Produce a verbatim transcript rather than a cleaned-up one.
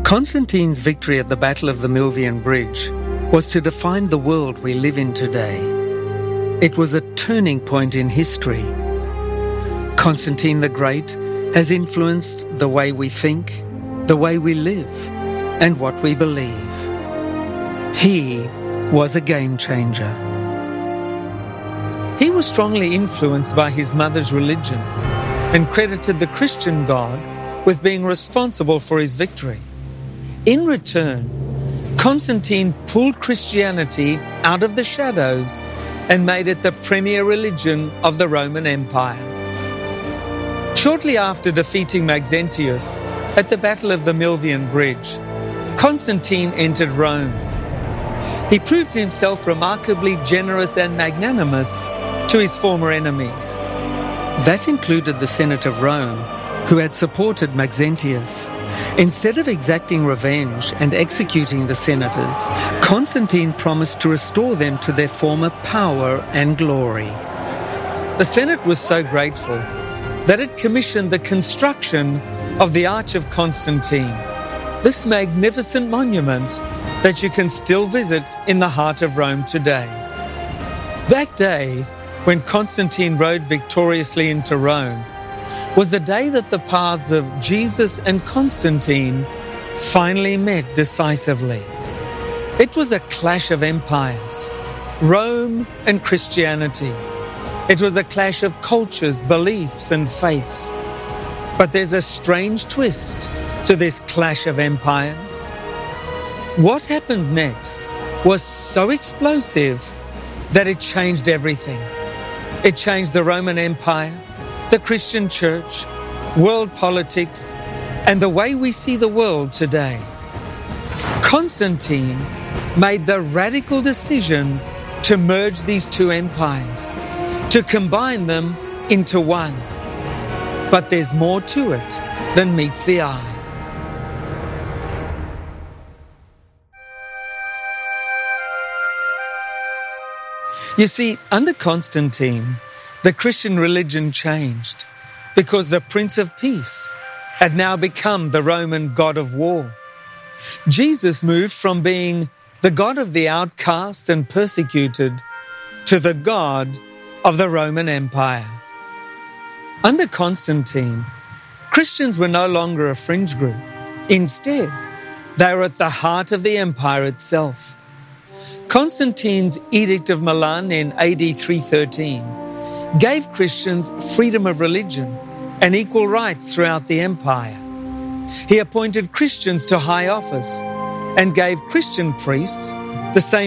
Constantine's victory at the Battle of the Milvian Bridge was to define the world we live in today. It was a turning point in history. Constantine the Great has influenced the way we think, the way we live, and what we believe. He was a game changer. He was strongly influenced by his mother's religion and credited the Christian God with being responsible for his victory. In return, Constantine pulled Christianity out of the shadows and made it the premier religion of the Roman Empire. Shortly after defeating Maxentius at the Battle of the Milvian Bridge, Constantine entered Rome. He proved himself remarkably generous and magnanimous to his former enemies. That included the Senate of Rome, who had supported Maxentius. Instead of exacting revenge and executing the senators, Constantine promised to restore them to their former power and glory. The Senate was so grateful that it commissioned the construction of the Arch of Constantine, this magnificent monument that you can still visit in the heart of Rome today. That day, when Constantine rode victoriously into Rome, was the day that the paths of Jesus and Constantine finally met decisively. It was a clash of empires, Rome and Christianity. It was a clash of cultures, beliefs, and faiths. But there's a strange twist to this clash of empires. What happened next was so explosive that it changed everything. It changed the Roman Empire, the Christian Church, world politics, and the way we see the world today. Constantine made the radical decision to merge these two empires, to combine them into one. But there's more to it than meets the eye. You see, under Constantine, the Christian religion changed because the Prince of Peace had now become the Roman God of War. Jesus moved from being the God of the outcast and persecuted to the God of the Roman Empire. Under Constantine, Christians were no longer a fringe group. Instead, they were at the heart of the empire itself. Constantine's Edict of Milan in A D three thirteen gave Christians freedom of religion and equal rights throughout the empire. He appointed Christians to high office and gave Christian priests the same